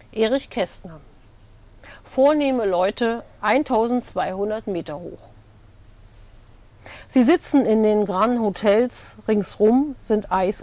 Erich Kästner. Vornehme Leute 1200 Meter hoch. Sie sitzen in den Grand Hotels, ringsrum sind Eis